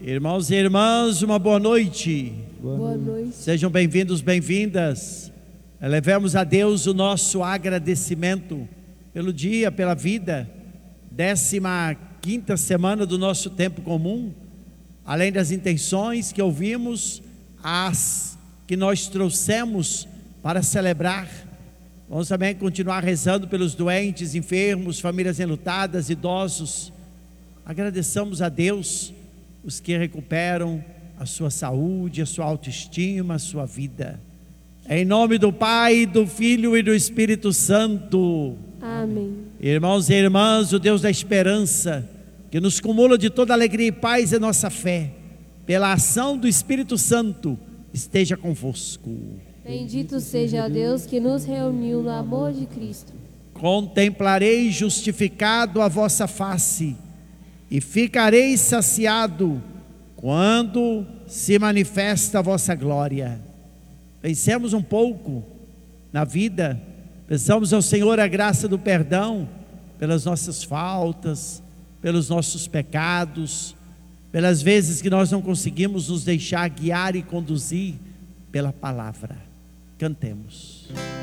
Irmãos e irmãs, uma boa noite. Boa noite. Sejam bem-vindos, bem-vindas. Elevemos a Deus o nosso agradecimento pelo dia, pela vida. 15ª semana do nosso tempo comum. Além das intenções que ouvimos, as que nós trouxemos para celebrar. Vamos também continuar rezando pelos doentes, enfermos, famílias enlutadas, idosos. Agradeçamos a Deus os que recuperam a sua saúde, a sua autoestima, a sua vida. Em nome do Pai, do Filho e do Espírito Santo. Amém. Irmãos e irmãs, o Deus da esperança, que nos cumula de toda alegria e paz em nossa fé, pela ação do Espírito Santo, esteja convosco. Bendito seja Deus que nos reuniu no amor de Cristo. Contemplarei justificado a vossa face, e ficarei saciado quando se manifesta a vossa glória. Pensemos um pouco na vida, peçamos ao Senhor a graça do perdão pelas nossas faltas, pelos nossos pecados, pelas vezes que nós não conseguimos nos deixar guiar e conduzir pela palavra. Cantemos.